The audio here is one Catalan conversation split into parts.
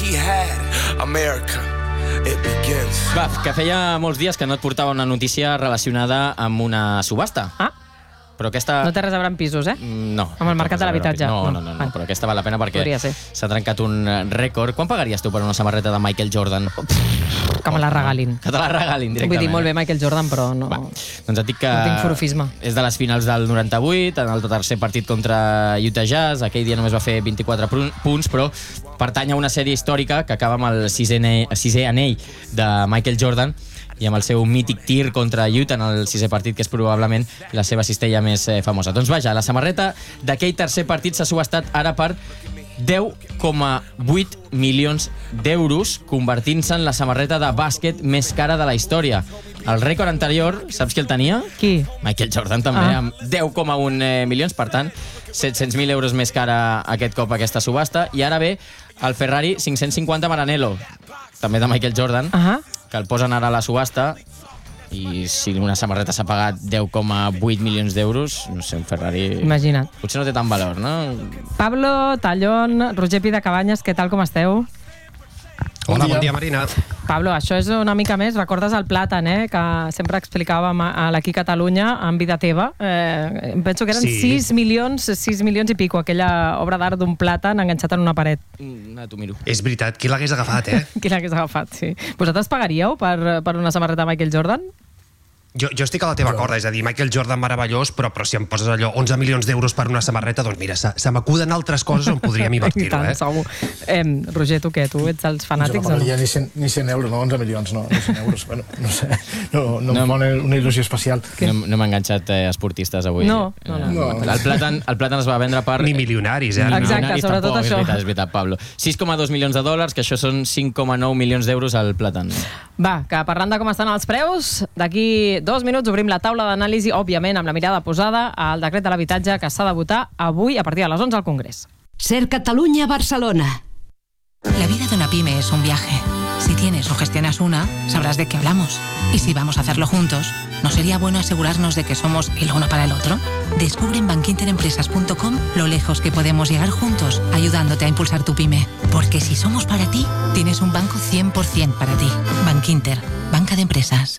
he had. America, it begins. Va, que feia molts dies que no et portava una notícia relacionada amb una subhasta. Però aquesta... No té res a veure amb pisos, No. Amb el mercat de l'habitatge. No, però aquesta val la pena perquè s'ha trencat un rècord. Quan pagaries tu per una samarreta de Michael Jordan? Que me la regalin. Que te la regalin directament. Vull dir, molt bé Michael Jordan, però no... Doncs et dic que... No tinc forofisme. És de les finals del 98, en el tercer partit contra Utah Jazz. Aquell dia només va fer 24 punts, però pertany a una sèrie històrica que acaba amb el sisè anell de Michael Jordan i amb el seu mític tir contra Utah en el sisè partit, que és probablement la seva cistella més famosa. Doncs vaja, la samarreta d'aquell tercer partit s'ha subhastat ara per 10,8 milions d'euros, convertint-se en la samarreta de bàsquet més cara de la història. El rècord anterior, saps qui el tenia? Qui? Michael Jordan també, amb 10,1 milions, per tant, 700.000 euros més cara aquest cop aquesta subhasta. I ara ve el Ferrari 550 Maranello, també de Michael Jordan, que el posen ara a la subhasta, i si una samarreta s'ha pagat 10,8 milions d'euros, no sé, un Ferrari... Imagina't. Potser no té tant valor, no? Pablo, Tallón, Roger Pidacabanyes, què tal, com esteu? Hola, bon dia, Marina. Pablo, això és una mica més, recordes el plàtan, que sempre explicàvem a l'Aquí Catalunya, en vida teva. Penso que eren 6 milions i pico, aquella obra d'art d'un plàtan enganxat en una paret. T'ho miro. És veritat, qui l'hagués agafat, Qui l'hagués agafat, sí. Vosaltres pagaríeu per una samarreta de Michael Jordan? Jo estic a la teva corda, és a dir, Michael Jordan meravellós, però si em poses allò 11 milions d'euros per una samarreta, doncs mira, se m'acuden altres coses on podríem invertir-ho, I tant, segur. Roger, tu què? Tu ets dels fanàtics? Jo no pagaria ni 100 euros, no 11 milions, no, ni 100 euros. Bueno, no sé, no em fa una il·lusió especial. No hem enganxat esportistes avui. No. El plàtan es va vendre per... Ni milionaris, Exacte, sobretot això. És veritat, Pablo. 6,2 milions de dòlars, que això són 5,9 milions d'euros al plàtan. Va, que parlant de com estan els preus, d'aquí 2 minuts obrim la taula d'anàlisi, òbviament, amb la mirada posada al decret de l'habitatge que s'ha de votar avui a partir de les 11 al Congrés. Ser Catalunya, Barcelona. La vida de una pyme es un viaje. Si tienes o gestionas una, sabrás de qué hablamos. Y si vamos a hacerlo juntos, ¿no sería bueno asegurarnos de que somos el uno para el otro? Descubre en bankinterempresas.com lo lejos que podemos llegar juntos, ayudándote a impulsar tu pyme. Porque si somos para ti, tienes un banco 100% para ti. Bankinter, banca de empresas.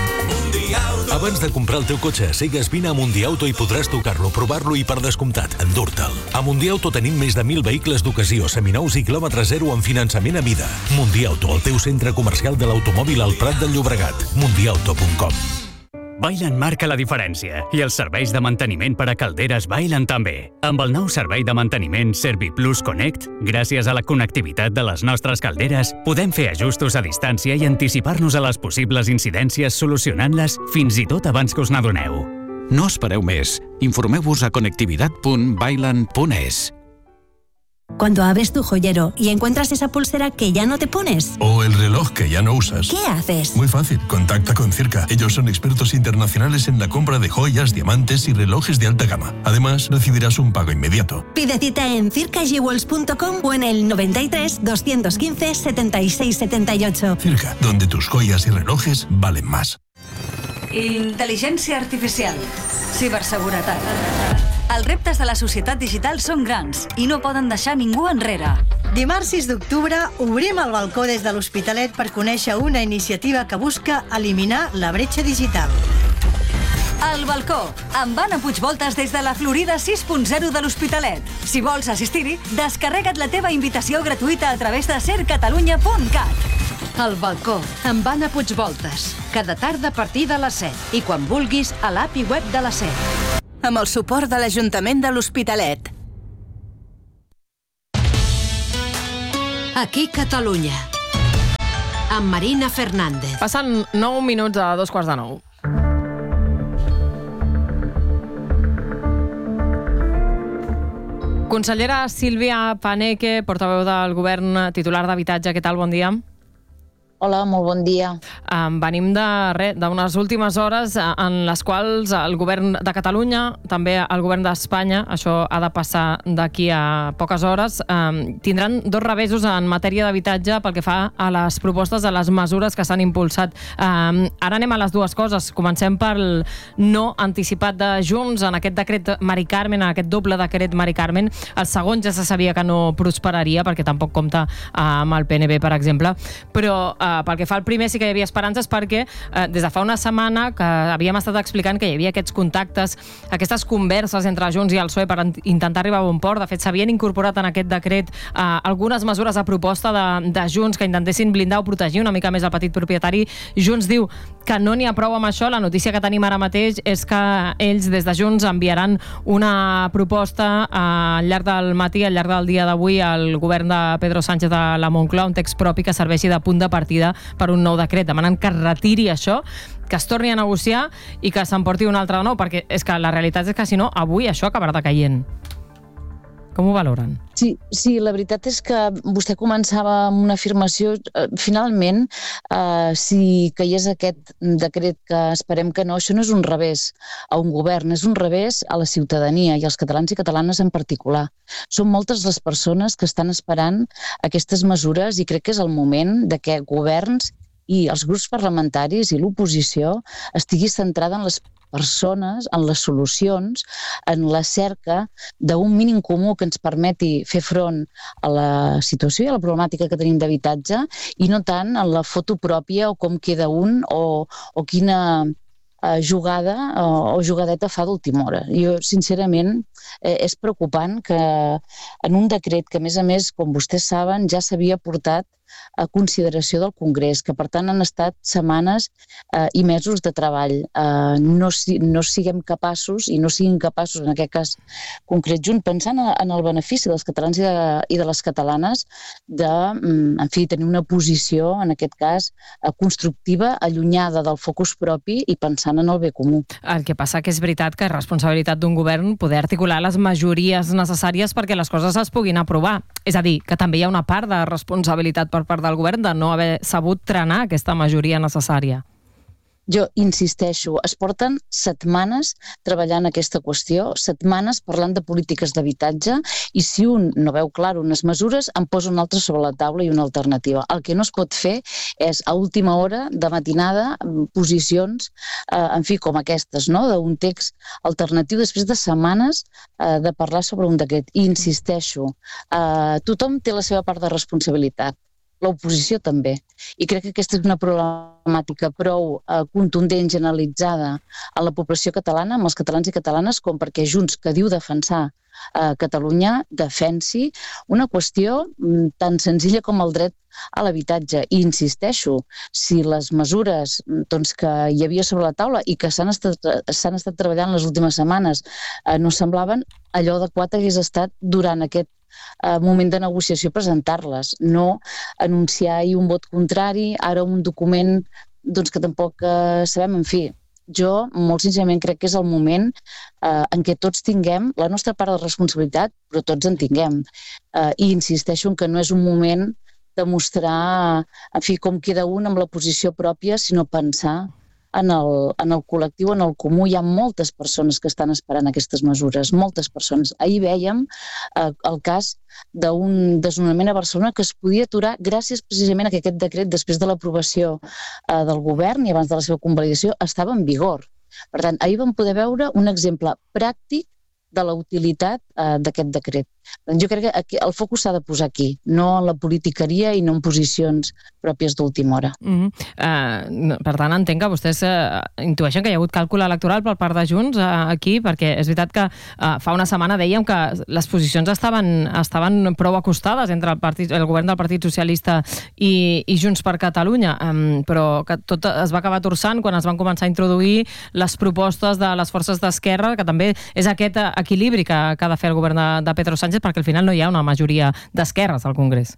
Abans de comprar el teu cotxe, sigues vine a Mundiauto i podràs tocar-lo, provar-lo i, per descomptat, endur-te'l. A Mundiauto tenim més de 1.000 vehicles d'ocasió, seminous i quilòmetre zero amb finançament a mida. Mundiauto, el teu centre comercial de l'automòbil al Prat del Llobregat. Mundiauto.com. Bailen marca la diferència i els serveis de manteniment per a calderes bailen també. Amb el nou servei de manteniment ServiPlus Connect, gràcies a la connectivitat de les nostres calderes, podem fer ajustos a distància i anticipar-nos a les possibles incidències solucionant-les fins i tot abans que us n'adoneu. No espereu més. Informeu-vos a connectividad.bailan.es. Cuando abres tu joyero y encuentras esa pulsera que ya no te pones. O el reloj que ya no usas. ¿Qué haces? Muy fácil, contacta con Circa. Ellos son expertos internacionales en la compra de joyas, diamantes y relojes de alta gama. Además, recibirás un pago inmediato. Pide cita en circajewels.com o en el 93 215 76 78. Circa, donde tus joyas y relojes valen más. Intel·ligència artificial. Ciberseguretat. Els reptes de la societat digital són grans i no poden deixar ningú enrere. Dimarts 6 d'octubre obrim el balcó des de l'Hospitalet per conèixer una iniciativa que busca eliminar la bretxa digital. El balcó, amb Anna Puigvoltes des de la Florida 6.0 de l'Hospitalet. Si vols assistir-hi, descarrega't la teva invitació gratuïta a través de sercatalunya.cat. El balcó, amb Anna Puigvoltes. Cada tarda a partir de les 7 i quan vulguis a l'app i web de la SER. Amb el suport de l'Ajuntament de l'Hospitalet. Aquí Catalunya. Amb Marina Fernández. Passen 9 minuts a 8:45. Consellera Sílvia Paneque, portaveu del Govern, titular d'Habitatge, què tal? Bon dia. Hola, molt bon dia. Venim d'unes últimes hores en les quals el govern de Catalunya, també el govern d'Espanya, això ha de passar d'aquí a poques hores, tindran dos revessos en matèria d'habitatge pel que fa a les propostes, a les mesures que s'han impulsat. Ara anem a les dues coses. Comencem pel no anticipat de Junts en aquest decret Mari Carmen, en aquest doble decret Mari Carmen. El segon ja se sabia que no prosperaria perquè tampoc compta amb el PNB, per exemple, però pel que fa al primer sí que hi havia esperances perquè des de fa una setmana que havíem estat explicant que hi havia aquests contactes, aquestes converses entre Junts i el PSOE per intentar arribar a bon port. De fet, s'havien incorporat en aquest decret algunes mesures a proposta de Junts que intentessin blindar o protegir una mica més el petit propietari. Junts diu que no n'hi ha prou amb això. La notícia que tenim ara mateix és que ells des de Junts enviaran una proposta al llarg del matí, al llarg del dia d'avui, al govern de Pedro Sánchez de la Moncloa, un text propi que serveixi de punt de partida per un nou decret, demanant que es retiri això, que es torni a negociar i que s'emporti un altre de nou, perquè és que la realitat és que si no, avui això acabarà decaient. Com ho valoren? Sí, la veritat és que vostè començava amb una afirmació. Finalment, si caigués aquest decret, que esperem que no, això no és un revés a un govern, és un revés a la ciutadania i als catalans i catalanes en particular. Són moltes les persones que estan esperant aquestes mesures i crec que és el moment de que governs i els grups parlamentaris i l'oposició estigui centrada en les persones, en les solucions, en la cerca d'un mínim comú que ens permeti fer front a la situació i a la problemàtica que tenim d'habitatge i no tant en la foto pròpia o com queda un o quina jugada o jugadeta fa d'última hora. Jo, sincerament, és preocupant que en un decret que, a més, com vostès saben, ja s'havia portat a consideració del Congrés, que per tant han estat setmanes i mesos de treball. No siguem capaços, i no siguin capaços en aquest cas concret Junts, pensant en el benefici dels catalans i de les catalanes de, en fi, tenir una posició, en aquest cas, constructiva, allunyada del focus propi i pensant en el bé comú. El que passa que és veritat que és responsabilitat d'un govern poder articular les majories necessàries perquè les coses es puguin aprovar. És a dir, que també hi ha una part de responsabilitat per part del govern de no haver sabut trenar aquesta majoria necessària. Jo insisteixo, es porten setmanes treballant aquesta qüestió, setmanes parlant de polítiques d'habitatge i si un no veu clar unes mesures, en posa una altra sobre la taula i una alternativa. El que no es pot fer és a última hora, de matinada, posicions, en fi, com aquestes, no? D'un text alternatiu després de setmanes de parlar sobre un decret. I insisteixo, tothom té la seva part de responsabilitat. L'oposició també. I crec que aquesta és una problemàtica prou contundent, generalitzada a la població catalana, amb els catalans i catalanes, com perquè Junts, que diu defensar Catalunya, defensi una qüestió tan senzilla com el dret a l'habitatge. I insisteixo, si les mesures que hi havia sobre la taula i que s'han estat treballant les últimes setmanes no semblaven, allò adequat hagués estat durant aquest moment de negociació presentar-les, no anunciar un vot contrari, ara un document que tampoc sabem, en fi. Jo, molt sincerament, crec que és el moment en què tots tinguem la nostra part de responsabilitat, però tots en tinguem. I insisteixo en que no és un moment de mostrar, en fi, com queda un amb la posició pròpia, sinó pensar en el col·lectiu, en el comú. Hi ha moltes persones que estan esperant aquestes mesures, moltes persones. Ahir vèiem el cas d'un desnonament a Barcelona que es podia aturar gràcies precisament a que aquest decret, després de l'aprovació del govern i abans de la seva convalidació, estava en vigor. Per tant, ahir vam poder veure un exemple pràctic de la utilitat d'aquest decret. Jo crec que el focus s'ha de posar aquí, no en la politiqueria i no en posicions pròpies d'última hora. Per tant, entenc que vostès intueixen que hi ha hagut càlcul electoral per part de Junts aquí, perquè és veritat que fa una setmana dèiem que les posicions estaven prou acostades entre el govern del Partit Socialista i Junts per Catalunya, però que tot es va acabar torçant quan es van començar a introduir les propostes de les forces d'esquerra, que també és aquest equilibri que ha de fer el govern de Pedro Sánchez, perquè al final no hi ha una majoria d'esquerres al Congrés.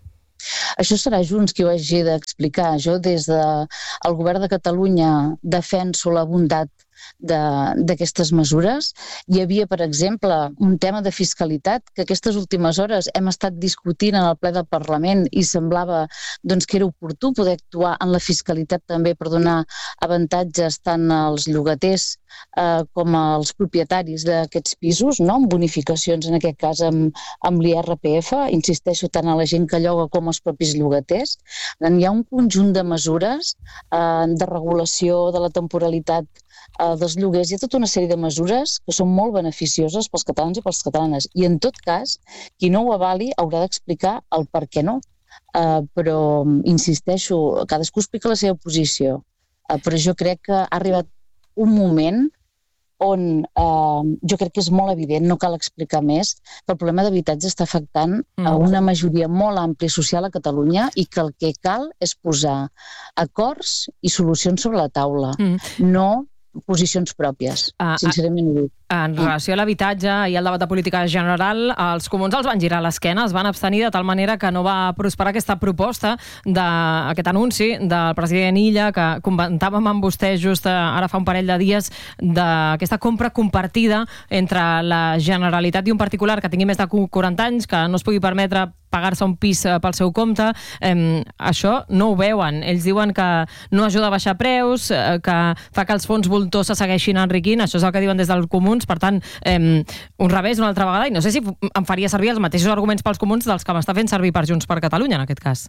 Això serà Junts qui ho hagi d'explicar. Jo des del govern de Catalunya defenso la bondat d'aquestes mesures. Hi havia, per exemple, un tema de fiscalitat que aquestes últimes hores hem estat discutint en el ple del Parlament i semblava que era oportú poder actuar en la fiscalitat també per donar avantatges tant als llogaters com als propietaris d'aquests pisos, no? Amb bonificacions, en aquest cas amb l'IRPF, insisteixo, tant a la gent que lloga com als propis llogaters. Hi ha un conjunt de mesures de regulació de la temporalitat dels lloguers, hi ha tota una sèrie de mesures que són molt beneficioses pels catalans i pels catalanes. I en tot cas, qui no ho avali haurà d'explicar el per què no. Però, insisteixo, cadascú explica la seva posició. Però jo crec que ha arribat un moment on jo crec que és molt evident, no cal explicar més, que el problema d'habitatge està afectant a una majoria molt àmplia social a Catalunya i que el que cal és posar acords i solucions sobre la taula, no posicions pròpies, sincerament ho dic. En relació a l'habitatge i al debat de política general, els comuns els van girar l'esquena, es van abstenir de tal manera que no va prosperar aquesta proposta, aquest anunci del president Illa, que comentàvem amb vostè just ara fa un parell de dies, d'aquesta compra compartida entre la Generalitat i un particular que tingui més de 40 anys, que no es pugui permetre pagar-se un pis pel seu compte. Això no ho veuen. Ells diuen que no ajuda a baixar preus, que fa que els fons voltors se segueixin enriquint. Això és el que diuen des dels comuns. Per tant, un revés una altra vegada. I no sé si em faria servir els mateixos arguments pels comuns dels que m'està fent servir per Junts per Catalunya, en aquest cas.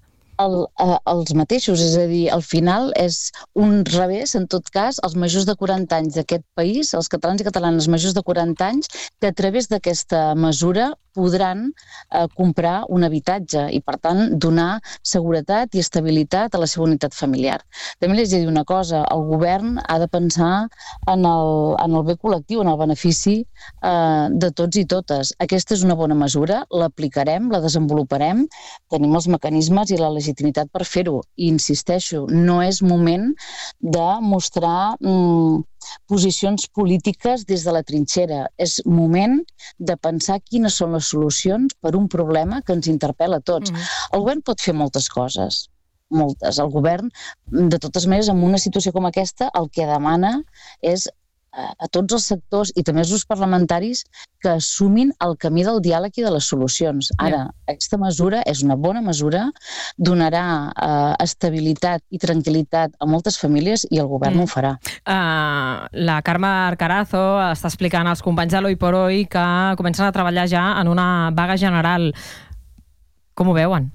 Els mateixos, és a dir, al final és un revés, en tot cas, els majors de 40 anys d'aquest país, els catalans i catalanes majors de 40 anys, que a través d'aquesta mesura podran comprar un habitatge i, per tant, donar seguretat i estabilitat a la seva unitat familiar. També li he de dir una cosa, el govern ha de pensar en el bé col·lectiu, en el benefici de tots i totes. Aquesta és una bona mesura, l'aplicarem, la desenvoluparem, tenim els mecanismes i la legitimitat per fer-ho. I insisteixo, no és moment de mostrar posicions polítiques des de la trinxera. És moment de pensar quines són les solucions per un problema que ens interpel·la a tots. El govern pot fer moltes coses, moltes. El govern, de totes maneres, en una situació com aquesta, el que demana és a tots els sectors i també als grups parlamentaris que assumin el camí del diàleg i de les solucions. Ara, aquesta mesura és una bona mesura, donarà estabilitat i tranquil·litat a moltes famílies i el govern ho farà. La Carme Arcarazo està explicant als companys de l'Hoy por Hoy que comencen a treballar ja en una vaga general. Com ho veuen?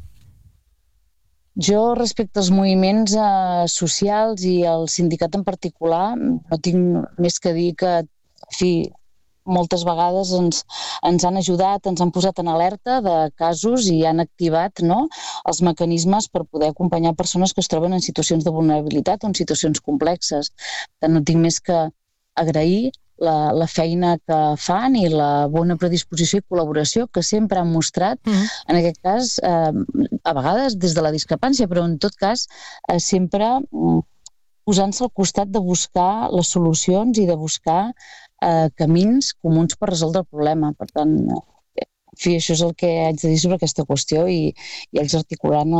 Jo, respecte als moviments socials i al sindicat en particular, no tinc més que dir que, en fi, moltes vegades ens han ajudat, ens han posat en alerta de casos i han activat els mecanismes per poder acompanyar persones que es troben en situacions de vulnerabilitat o en situacions complexes. No tinc més que agrair la feina que fan i la bona predisposició i col·laboració que sempre han mostrat, en aquest cas, a vegades des de la discrepància, però en tot cas sempre posant-se al costat de buscar les solucions i de buscar camins comuns per resoldre el problema. Per tant, en fi, això és el que haig de dir sobre aquesta qüestió i ells articularan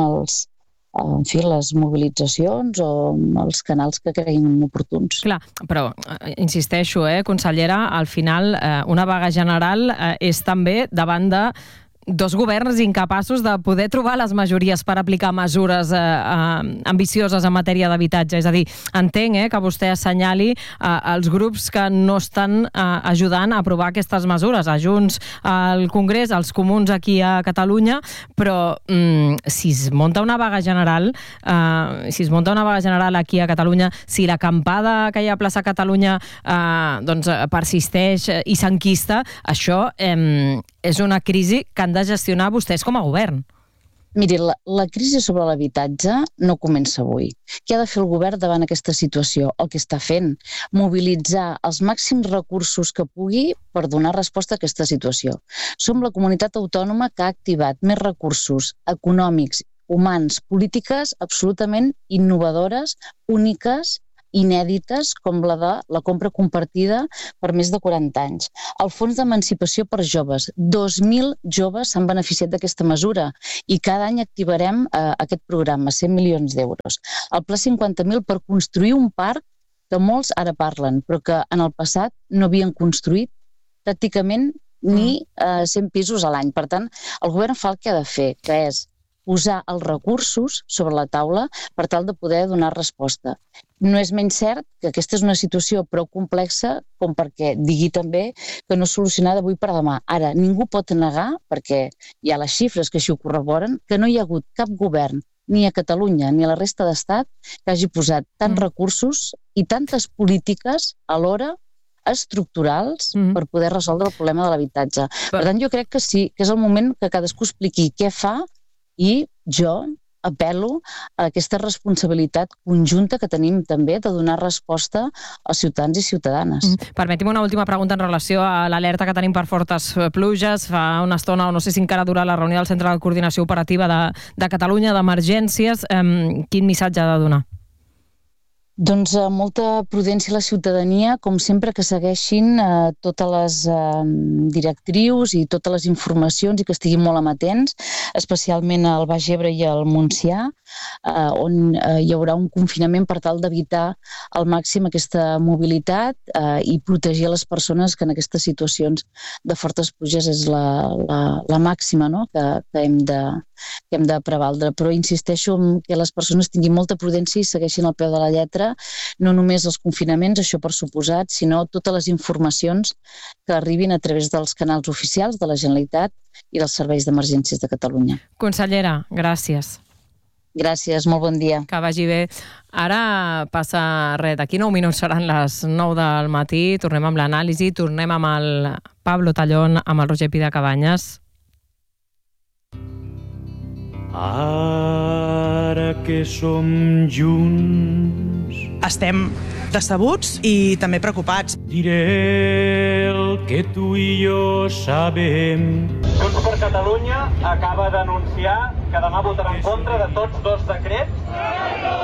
les mobilitzacions o els canals que creguin oportuns. Clar, però insisteixo, consellera, al final una vaga general és també davant de dos governs incapaços de poder trobar les majories per aplicar mesures ambicioses en matèria d'habitatge. És a dir, entenc que vostè assenyali els grups que no estan ajudant a aprovar aquestes mesures, a Junts al Congrés, als comuns aquí a Catalunya, però si es munta una vaga general, aquí a Catalunya, si l'acampada que hi ha a plaça Catalunya persisteix i s'enquista, això és una crisi que han de gestionar vostès com a govern. Miri, la crisi sobre l'habitatge no comença avui. Què ha de fer el govern davant aquesta situació? El que està fent, mobilitzar els màxims recursos que pugui per donar resposta a aquesta situació. Som la comunitat autònoma que ha activat més recursos econòmics, humans, polítiques absolutament innovadores, úniques, inèdites, com la de la compra compartida per més de 40 anys. El Fons d'Emancipació per Joves. 2.000 joves s'han beneficiat d'aquesta mesura i cada any activarem aquest programa, 100 milions d'euros. El Pla 50.000 per construir un parc que molts ara parlen, però que en el passat no havien construït pràcticament ni 100 pisos a l'any. Per tant, el govern fa el que ha de fer, que és posar els recursos sobre la taula per tal de poder donar resposta. No és menys cert que aquesta és una situació prou complexa com perquè digui també que no és solucionada d'avui per demà. Ara, ningú pot negar, perquè hi ha les xifres que així ho corroboren, que no hi ha hagut cap govern, ni a Catalunya ni a la resta d'Estat, que hagi posat tants recursos i tantes polítiques alhora estructurals per poder resoldre el problema de l'habitatge. Per tant, jo crec que sí, que és el moment que cadascú expliqui què fa i jo apel·lo a aquesta responsabilitat conjunta que tenim també de donar resposta als ciutadans i ciutadanes. Permeti'm una última pregunta en relació a l'alerta que tenim per fortes pluges. Fa una estona, o no sé si encara dura la reunió del Centre de Coordinació Operativa de Catalunya d'Emergències. Quin missatge ha de donar? Doncs molta prudència a la ciutadania, com sempre que segueixin totes les directrius i totes les informacions i que estiguin molt amatents, especialment al Baix Ebre i al Montsià, on hi haurà un confinament per tal d'evitar al màxim aquesta mobilitat i protegir les persones que en aquestes situacions de fortes pluges és la màxima, no? que hem de prevaldre. Però insisteixo en que les persones tinguin molta prudència i segueixin al peu de la lletra, no només els confinaments, això per suposat, sinó totes les informacions que arribin a través dels canals oficials de la Generalitat i dels serveis d'emergències de Catalunya. Consellera, gràcies. Gràcies, molt bon dia. Que vagi bé. Ara passa res, d'aquí 9 minuts seran les 9 del matí, tornem amb l'anàlisi, tornem amb el Pablo Tallón, amb el Roger Pidecabanyes. Ara que som junts estem decebuts i també preocupats. Diré el que tu i jo sabem. Junts per Catalunya acaba d'anunciar que demà votarà en contra de tots dos decrets